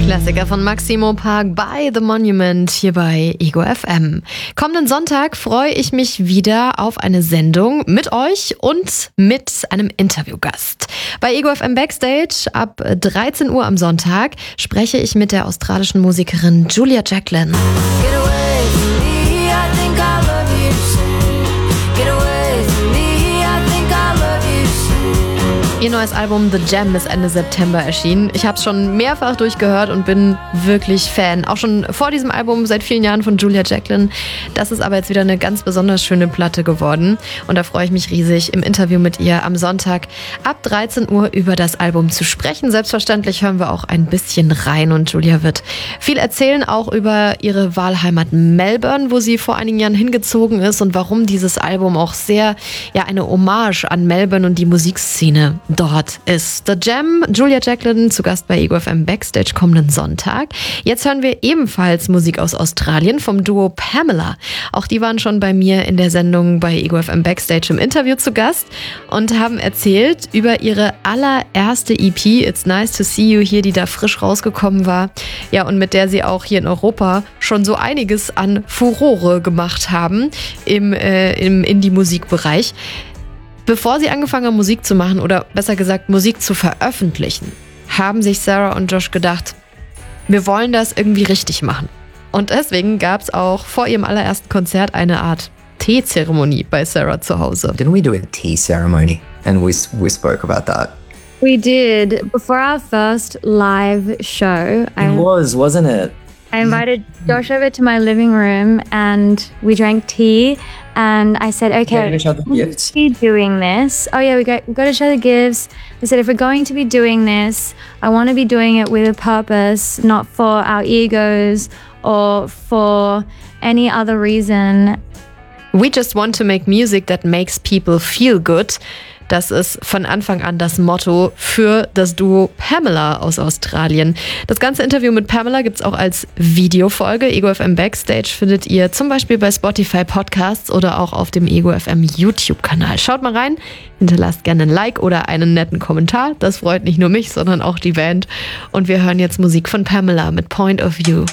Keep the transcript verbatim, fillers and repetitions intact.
Klassiker von Maximo Park bei The Monument hier bei Ego F M. Kommenden Sonntag freue ich mich wieder auf eine Sendung mit euch und mit einem Interviewgast. Bei Ego F M Backstage ab dreizehn Uhr am Sonntag spreche ich mit der australischen Musikerin Julia Jacklin. Ihr neues Album The Jam ist Ende September erschienen. Ich habe es schon mehrfach durchgehört und bin wirklich Fan. Auch schon vor diesem Album seit vielen Jahren von Julia Jacklin. Das ist aber jetzt wieder eine ganz besonders schöne Platte geworden. Und da freue ich mich riesig, im Interview mit ihr am Sonntag ab dreizehn Uhr über das Album zu sprechen. Selbstverständlich hören wir auch ein bisschen rein und Julia wird viel erzählen, auch über ihre Wahlheimat Melbourne, wo sie vor einigen Jahren hingezogen ist und warum dieses Album auch sehr, ja, eine Hommage an Melbourne und die Musikszene dort ist. The Jam, Julia Jacklin zu Gast bei Ego F M Backstage kommenden Sonntag. Jetzt hören wir ebenfalls Musik aus Australien vom Duo Pamela. Auch die waren schon bei mir in der Sendung bei Ego F M Backstage im Interview zu Gast und haben erzählt über ihre allererste E P It's Nice to See You hier, die da frisch rausgekommen war. Ja, und mit der sie auch hier in Europa schon so einiges an Furore gemacht haben im, äh, im Indie-Musikbereich. Bevor sie angefangen haben, Musik zu machen oder besser gesagt Musik zu veröffentlichen, haben sich Sarah und Josh gedacht, wir wollen das irgendwie richtig machen. Und deswegen gab es auch vor ihrem allerersten Konzert eine Art Teezeremonie bei Sarah zu Hause. Didn't we do a tea ceremony? And we we spoke about that. We did. Before our first live show, It I, was, wasn't it? I invited Josh over to my living room and we drank tea. And I said, okay, we're be doing this. Oh yeah, we got, we got each other gifts. I said, if we're going to be doing this, I want to be doing it with a purpose, not for our egos or for any other reason. We just want to make music that makes people feel good. Das ist von Anfang an das Motto für das Duo Pamela aus Australien. Das ganze Interview mit Pamela gibt's auch als Videofolge. Ego F M Backstage findet ihr zum Beispiel bei Spotify Podcasts oder auch auf dem Ego F M YouTube-Kanal. Schaut mal rein, hinterlasst gerne ein Like oder einen netten Kommentar. Das freut nicht nur mich, sondern auch die Band. Und wir hören jetzt Musik von Pamela mit Point of View.